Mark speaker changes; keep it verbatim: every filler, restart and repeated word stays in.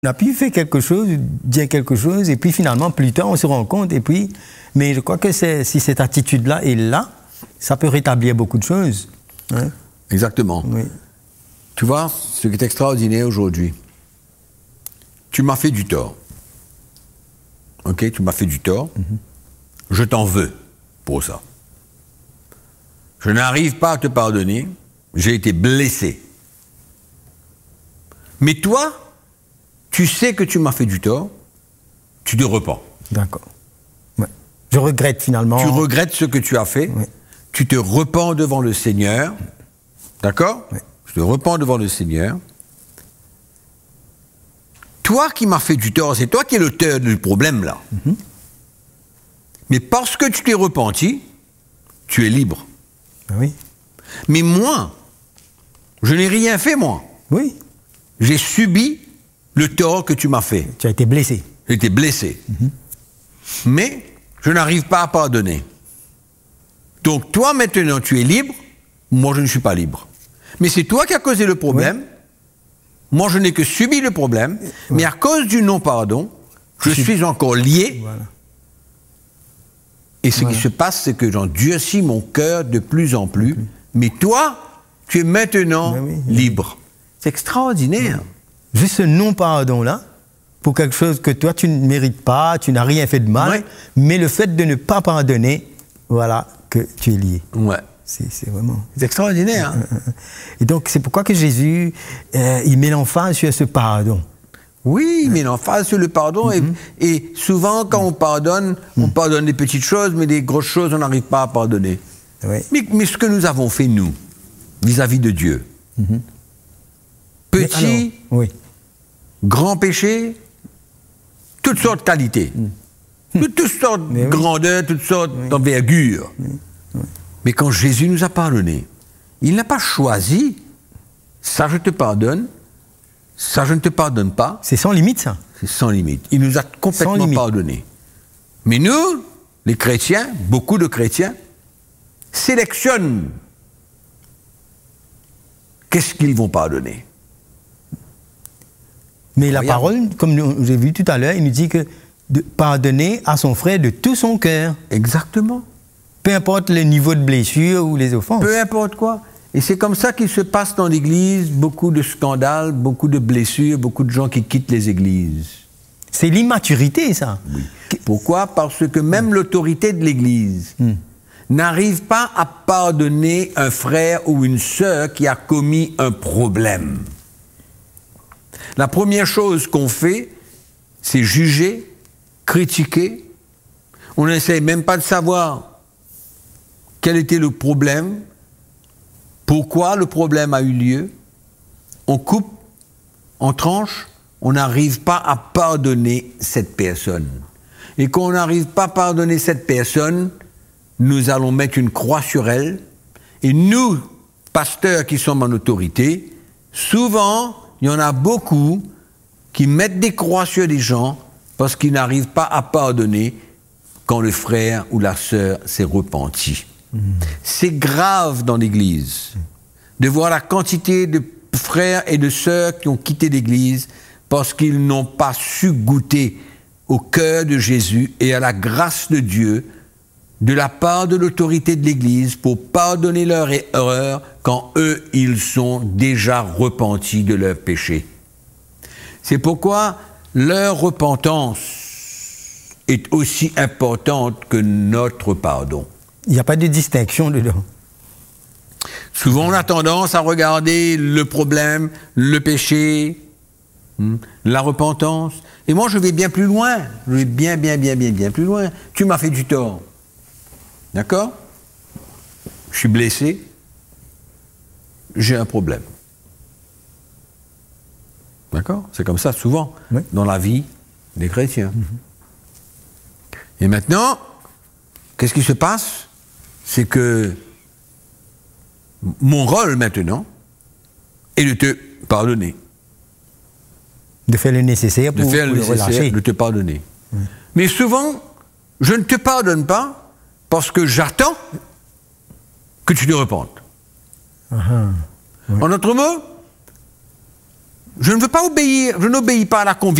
Speaker 1: On a pu faire quelque chose, dire quelque chose, et puis finalement, plus tard, on se rend compte, et puis... Mais je crois que c'est, si cette attitude-là est là, ça peut rétablir beaucoup de choses. Hein?
Speaker 2: Exactement.
Speaker 1: Oui.
Speaker 2: Tu vois, ce qui est extraordinaire aujourd'hui, tu m'as fait du tort. Ok, tu m'as fait du tort. Mm-hmm. Je t'en veux pour ça. Je n'arrive pas à te pardonner. J'ai été blessé. Mais toi, tu sais que tu m'as fait du tort, tu te repens.
Speaker 1: D'accord. Ouais. Je regrette finalement.
Speaker 2: Tu regrettes ce que tu as fait, ouais. Tu te repens devant le Seigneur, d'accord? Ouais. Je te repens devant le Seigneur. Toi qui m'as fait du tort, c'est toi qui es l'auteur du problème là. Mm-hmm. Mais parce que tu t'es repenti, tu es libre.
Speaker 1: Ben oui.
Speaker 2: Mais moi, je n'ai rien fait moi.
Speaker 1: Oui.
Speaker 2: J'ai subi le tort que tu m'as fait.
Speaker 1: Tu as été blessé.
Speaker 2: J'ai été blessé. Mm-hmm. Mais je n'arrive pas à pardonner. Donc toi maintenant tu es libre, moi je ne suis pas libre. Mais c'est toi qui as causé le problème, oui. Moi je n'ai que subi le problème, ouais. Mais à cause du non-pardon, je, je suis encore lié. Voilà. Et ce voilà. qui se passe, c'est que j'endurcis mon cœur de plus en plus, okay. Mais toi, tu es maintenant oui, oui. libre. C'est extraordinaire.
Speaker 1: Oui. Juste ce non-pardon-là, pour quelque chose que toi, tu ne mérites pas, tu n'as rien fait de mal, ouais. Mais le fait de ne pas pardonner, voilà, que tu es lié.
Speaker 2: Ouais.
Speaker 1: C'est, c'est vraiment...
Speaker 2: C'est extraordinaire. Hein?
Speaker 1: Et donc, c'est pourquoi que Jésus, euh, il met l'emphase sur ce pardon.
Speaker 2: Oui, il met l'emphase sur le pardon. Mm-hmm. Et, et souvent, quand on pardonne, on mm. pardonne des petites choses, mais des grosses choses, on n'arrive pas à pardonner.
Speaker 1: Oui.
Speaker 2: Mais, mais ce que nous avons fait, nous, vis-à-vis de Dieu, mm-hmm. petit,
Speaker 1: alors, oui.
Speaker 2: grand péché, toutes sortes de qualités, mm. toutes, toutes sortes de oui. grandeurs, toutes sortes oui. d'envergures. Oui. Oui. Mais quand Jésus nous a pardonné, il n'a pas choisi, ça je te pardonne, ça je ne te pardonne pas.
Speaker 1: C'est sans limite, ça.
Speaker 2: C'est sans limite. Il nous a complètement pardonné. Mais nous, les chrétiens, beaucoup de chrétiens, sélectionnent qu'est-ce qu'ils vont pardonner.
Speaker 1: Mais la parole, comme j'ai vu tout à l'heure, il nous dit que de pardonner à son frère de tout son cœur.
Speaker 2: Exactement.
Speaker 1: Peu importe le niveau de blessure ou les offenses.
Speaker 2: Peu importe quoi. Et c'est comme ça qu'il se passe dans l'Église, beaucoup de scandales, beaucoup de blessures, beaucoup de gens qui quittent les églises.
Speaker 1: C'est l'immaturité, ça.
Speaker 2: Oui. Pourquoi ? Parce que même mmh. l'autorité de l'Église mmh. n'arrive pas à pardonner un frère ou une sœur qui a commis un problème. La première chose qu'on fait, c'est juger, critiquer. On n'essaye même pas de savoir quel était le problème, pourquoi le problème a eu lieu. On coupe, on tranche, on n'arrive pas à pardonner cette personne. Et quand on n'arrive pas à pardonner cette personne, nous allons mettre une croix sur elle. Et nous, pasteurs qui sommes en autorité, souvent, il y en a beaucoup qui mettent des croix sur des gens parce qu'ils n'arrivent pas à pardonner quand le frère ou la sœur s'est repenti. Mmh. C'est grave dans l'Église de voir la quantité de frères et de sœurs qui ont quitté l'Église parce qu'ils n'ont pas su goûter au cœur de Jésus et à la grâce de Dieu de la part de l'autorité de l'Église pour pardonner leurs erreurs quand eux, ils sont déjà repentis de leurs péchés. C'est pourquoi leur repentance est aussi importante que notre pardon.
Speaker 1: Il n'y a pas de distinction dedans.
Speaker 2: Souvent, on a tendance à regarder le problème, le péché, la repentance. Et moi, je vais bien plus loin. Je vais bien, bien, bien, bien, bien plus loin. Tu m'as fait du tort. D'accord ? Je suis blessé. J'ai un problème. D'accord ? C'est comme ça, souvent, oui. dans la vie des chrétiens. Mm-hmm. Et maintenant, qu'est-ce qui se passe ? C'est que mon rôle maintenant est de te pardonner.
Speaker 1: De faire le nécessaire pour,
Speaker 2: de faire le
Speaker 1: pour
Speaker 2: nécessaire,
Speaker 1: le relâcher.
Speaker 2: De te pardonner.
Speaker 1: Oui.
Speaker 2: Mais souvent, je ne te pardonne pas parce que j'attends que tu te repentes.
Speaker 1: Uh-huh. Oui.
Speaker 2: En d'autres mots, Je ne veux pas obéir, je n'obéis pas à la conviction.